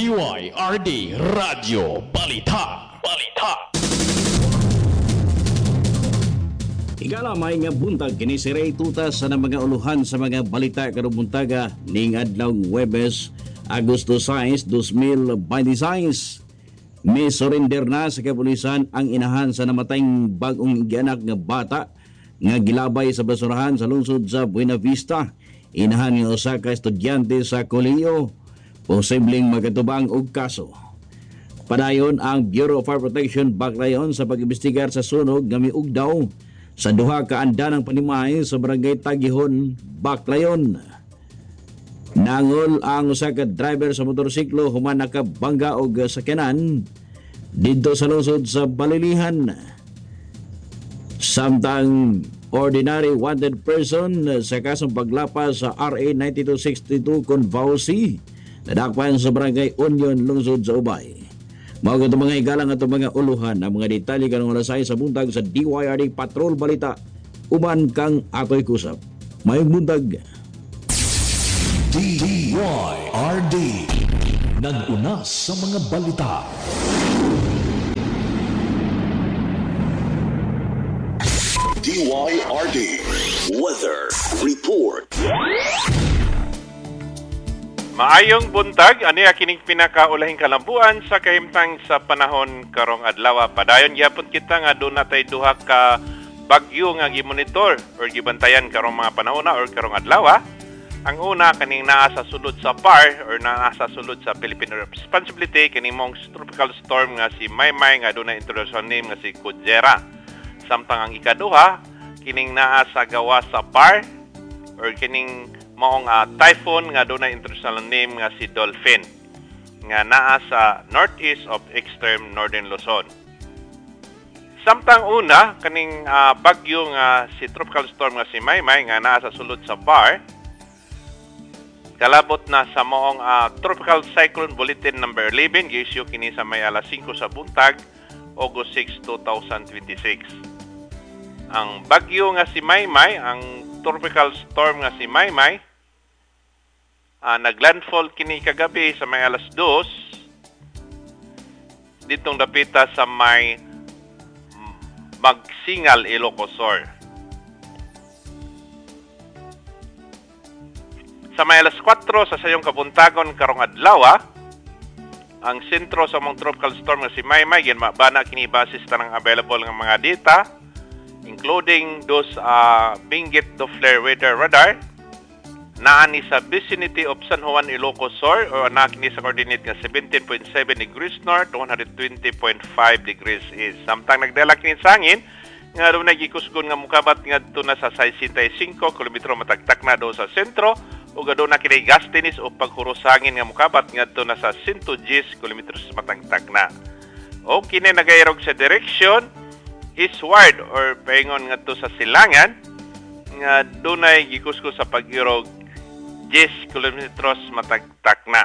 DYRD Radio Balita. Igala may nga buntag kini si Ray Tutas sa mga uluhan sa mga balita karong buntaga ning adlaw Huwebes, Agosto 6, 2026. May surrender na sa kapulisan ang inahan sa namatayng bagong gianak nga bata nga gilabay sa basurahan sa lungsod sa Buena Vista. Inahan nga usa ka estudyante sa kolehiyo, posibleng magatubang og kaso. Padayon ang Bureau of Fire Protection baklayon sa pag-imbestigar sa sunog nga miugdaw sa duha ka andanang panimahe sa barangay Tagihon, Baclayon. Nangol ang usa ka driver sa motorsiklo human nakabangga og sakyanan didto sa lungsod sa Balilihan. Samtang ordinary wanted person sa kasong paglapas sa RA 9262 Convauci nadakpan sa barangay Union, lungsod sa Ubay. Mga itong mga igalang at mga uluhan ang mga detalye kanong alasay sa buntag sa DYRD Patrol Balita. Uman kang ako'y kusap. May buntag. DYRD nag-unas sa mga balita. DYRD Weather Report. Maayong buntag, ani kining pinakaulahing kalambuan sa kahimtang sa panahon karong adlaw. Padayon gyapon kita nga doon natay duha ka bagyo nga gimonitor or gibantayan karong mga panahona or karong adlaw. Ang una kaning naa sa sulod sa PAR or naa sa sulod sa Philippine Responsibility kaning mong tropical storm nga si Maymay nga doon na international name nga si Kujera. Samtang ang ikaduha kining naa sa gawa sa PAR or kining maong typhoon nga doon na international name nga si Dolphin nga naa sa northeast of extreme northern Luzon. Samtang una kaning bagyo nga si tropical storm nga si Maymay nga naa sa sulod sa PAR kalabot na sa maong tropical cyclone bulletin number 11 gi-issue kini sa may alas 5 sa buntag August 6, 2026. Ang bagyo nga si Maymay, ang tropical storm nga si Maymay, naglandfall kini kagabi sa may alas 2 ditong dapita sa may Magsingal, Ilocos Sur. Sa may alas 4 sa sayong kabuntagon karong adlaw, ang sentro sa mong tropical storm nga si Maymay ginmabana kini basis tanang available nga mga data including those Benguet Doppler weather radar naa ni sa vicinity of San Juan, Ilocos Sur o naa kini sa coordinate nga 17.7 degrees north, 120.5 degrees east. Samtang nagdala kini sa hangin nga doon nagikusgon nga mukabat ngadto na sa 65 kilometro matagtak na do sa sentro ug adto na kini gastinis o paghuros sa hangin nga mukabat ngadto na sa 110 kilometros matagtak na. O kini nagairog sa direction eastward or paingon ngadto sa silangan nga dunay gikuskus sa pag-irog 10 kilometros matagtak na.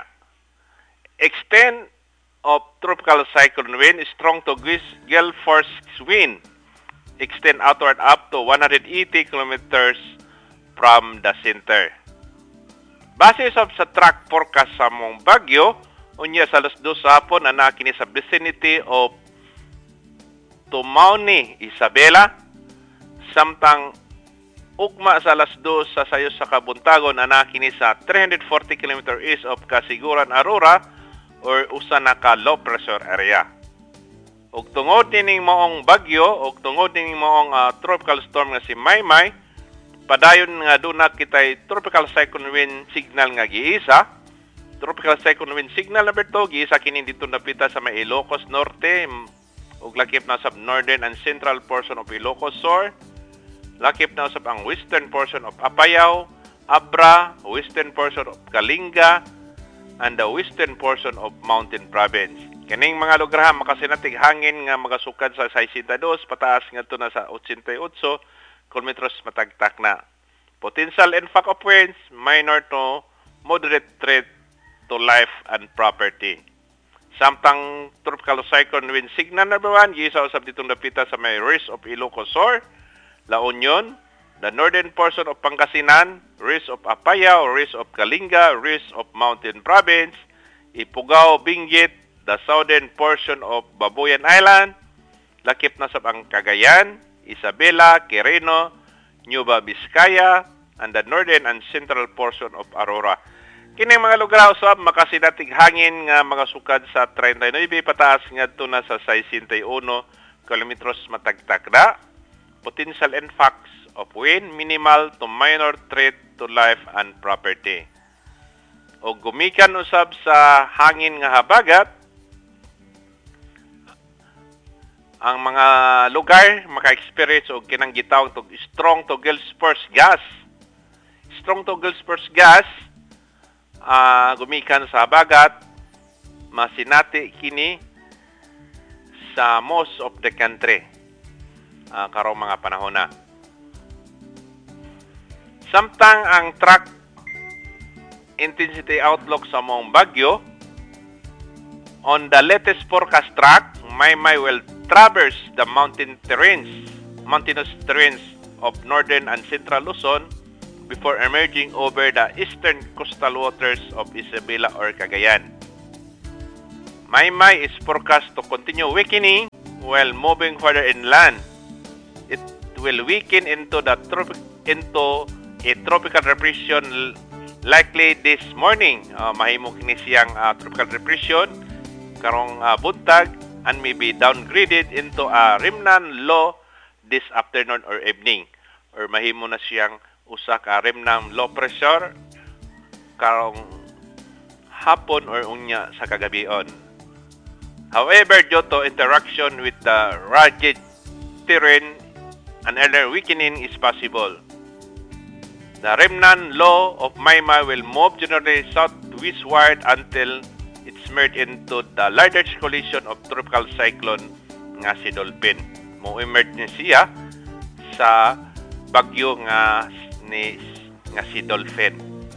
Extent of tropical cyclone wind is strong to gale force wind. Extend outward up to 180 kilometers from the center. Base sa track forecast sa mong bagyo, unya sa alas 2 sa hapon ana kini sa vicinity of Tumauni, Isabela. Samtang ugma sa alas 2 sa sayo sa kabuntagon ana kini sa 340 km east of Kasiguran, Aurora or usa na ka low pressure area. Ug tungod nining maong bagyo ug tungod nining maong tropical storm nga si Maymay, padayon nga dunat kitay tropical cyclone wind signal nga giisa. Tropical cyclone wind signal number 2 giisa kini dito napita sa may Ilocos Norte ug lakip na sa northern and central portion of Ilocos Sur. Lakip na usab ang western portion of Apayao, Abra, western portion of Kalinga, and the western portion of Mountain Province. Kining mga lugar makasinatig hangin nga magasukad sa 62 pataas ngadto na sa 88 kilometros matagtak na. Potential impact of winds minor to moderate threat to life and property. Samtang tropical cyclone wind signal number 1 giisa usab ditong dapita sa may ridge of Ilocos Sur, La Union, the northern portion of Pangasinan, ridge of Apayao, ridge of Kalinga, ridge of Mountain Province, Ifugao, Benguet, the southern portion of Babuyan Island, lakip na sab ang Cagayan, Isabela, Quirino, Nueva Vizcaya, and the northern and central portion of Aurora. Kini mga lugar usab makasinatig hangin nga mga sukad sa 39 pataas ngadto na sa 61 kilometros matagtag na. Potential impacts of wind minimal to minor threat to life and property. O gumikan usab sa hangin nga habagat, ang mga lugar maka-experience og kinang gitawag og strong to Gulf gas. Strong to Gulf gas gumikan sa habagat, masinati kini sa most of the country karong mga panahon na. Samtang ang track intensity outlook sa mong bagyo, on the latest forecast track, Maymay will traverse the mountainous terrains of northern and central Luzon before emerging over the eastern coastal waters of Isabela or Cagayan. Maymay is forecast to continue weakening while moving further inland. It will weaken into a tropical depression likely this morning. Mahimo kini siyang tropical depression karong buntag and may be downgraded into a remnant low this afternoon or evening, or mahimo na siyang usa ka remnant low pressure karong hapon or unya sa kagabion. However, due to interaction with the rugged terrain, an earlier weakening is possible. The remnant low of Maymay will move generally southwestward until it's merged into the largest coalition of tropical cyclone nga si Dolphin. Mo-emerge niya siya sa bagyo nga si Dolphin.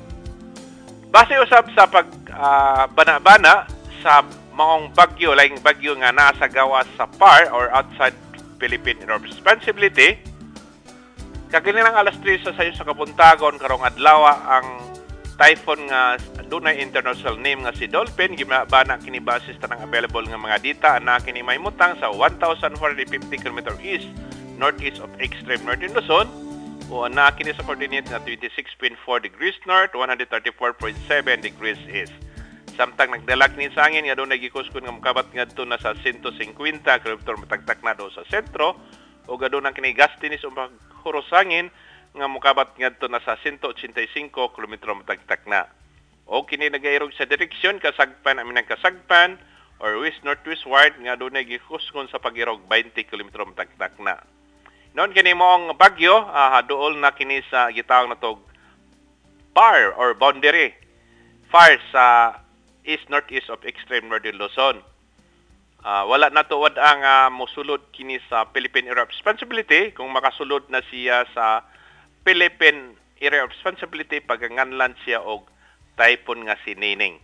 Base usab sa pagbana-bana sa maong bagyo, laing bagyo nga nasa gawas sa far or outside Philippine area of responsibility, kaginilang alas 3 sa sayo sa kabuntagon karong adlaw ang typhoon nga dunay international name nga si Dolphin, gibana kini basis tanang available nga mga data na kini mahimutang sa 1,450 km east northeast of extreme northern Luzon, o na kini sa coordinate nga 26.4 degrees north, 134.7 degrees east. Samtang nagdalag ni sa hangin nga dunay gikuskon nga mokabat ngadto na sa 150 km matagtak na do sa sentro, o gadunang kini gastinis o maghuros hangin nga mokabat ngadto na sa 185 km matagtak na. O kini nagairog sa direksyon kasagpan aminang kasagpan or west-northwestward nga dunay gikuskon sa pagirog 20 km matagtak na. Noon kini moong bagyo, duol na kini sa gitawag na tog PAR or boundary far sa east-northeast of extreme northern Luzon. Wala na tuwad ang mosulod kini sa Philippine Area of Responsibility kung makasulod na siya sa Philippine Area of Responsibility paganganlan siya og typhoon nga si Nining.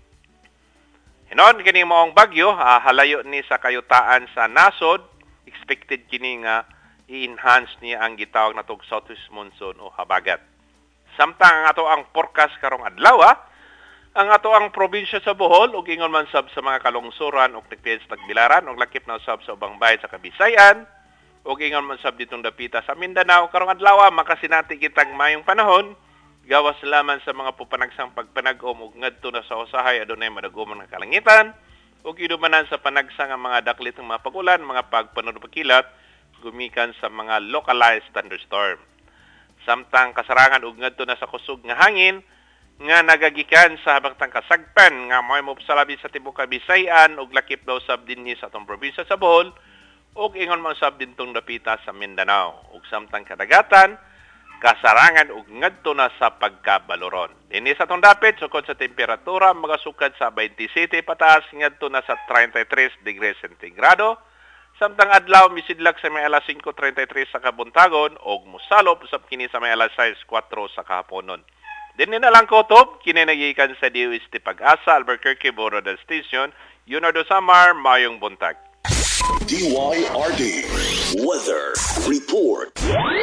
Hinon kini moong bagyo, halayo ni sa kayutaan sa nasod, expected kini nga i-enhance niya ang gitawag na tog southwest monsoon o habagat. Samtang ang ato ang forecast karong adlaw, ang ato ang probinsya sa Bohol ug ingon man sab sa mga kalungsuran ug nagpiyes tagbilaran ug lakip na usab sa ubang bahin sa Kabisayan ug ingon man sab ditong dapita sa Mindanao karong adlaw makasinati kitang mayong panahon gawas lamang sa mga pupanagsang pagpanag-om ug ngadto na sa usahay adunay madagomon nga kalangitan ug idumanan sa panagsang ang mga daklit ng mga pag-ulan, mga pagpanudpakilat gumikan sa mga localized thunderstorm. Samtang kasarangan ug ngadto na sa kusog nga hangin nga nagagikan sa habagtang kasagpan nga moy mopsalabi sa tibuok Kabisayan ug lakip daw sab dinhi sa atong probinsya sa Bohol ug ingon man sab dintong dapita sa Mindanao ug samtang kadagatan kasarangan ug ngadto na sa pagkabaloron. Dinhi sa atong dapit sukod sa temperatura magasukad sa 27 pataas ngadto na sa 33 degrees centigrado. Samtang adlaw misidlak sa may alas 5:33 sa kabuntagon ug mosalop usab kini sa may alas 6:04 sa kahaponon. Dinhi na lang kutob kini nagikan sa DOST Pag-asa Albuquerque Border Station, Leonardo Samar, mayong buntag. DYRD Weather Report.